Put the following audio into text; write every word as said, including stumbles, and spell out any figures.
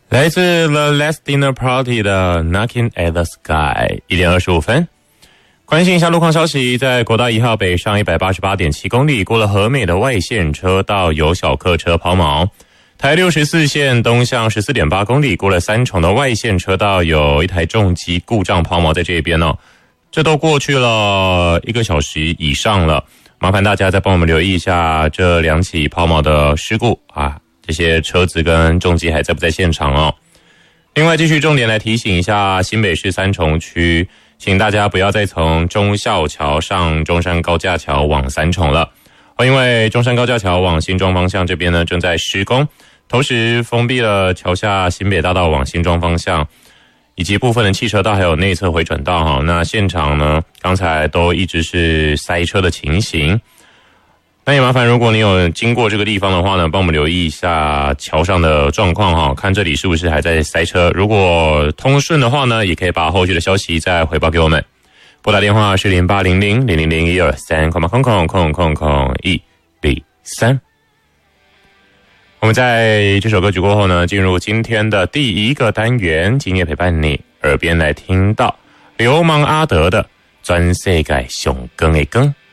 来自 The Last Dinner Party 的 Knocking at the Sky， 一点二十五分。关心一下路况消息，在国道一号北上 一百八十八点七公里，过了和美的外线车道有小客车抛锚。台六十四线东向 十四点八公里，过了三重的外线车道有一台重机故障抛锚在这边哦。这都过去了一个小时以上了，麻烦大家再帮我们留意一下这两起抛锚的事故啊，这些车子跟重机还在不在现场哦。另外继续重点来提醒一下新北市三重区，请大家不要再从忠孝桥上中山高架桥往三重了，因为中山高架桥往新庄方向这边呢正在施工，同时封闭了桥下新北大道往新庄方向以及部分的汽车道还有内侧回转道哈，那现场呢刚才都一直是塞车的情形。那也麻烦如果你有经过这个地方的话呢，帮我们留意一下桥上的状况哈，看这里是不是还在塞车。如果通顺的话呢，也可以把后续的消息再回报给我们。拨打电话是零八零零零零零一二三空空空空空空一零三。我们在这首歌曲过后呢，进入今天的第一个单元，今夜陪伴你耳边来听到流氓阿德的全世界上光的光。